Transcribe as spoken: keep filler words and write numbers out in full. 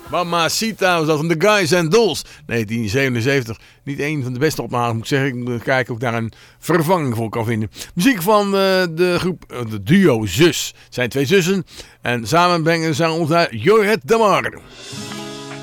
Mamacita was dat van The Guys and Dolls. negentien zevenenzeventig. Niet een van de beste opnames, moet ik zeggen. Ik moet kijken of ik daar een vervanging voor kan vinden. Muziek van uh, de groep, uh, de duo Zus. Het zijn twee zussen. En samen brengen ze ons naar Jorret de Mar.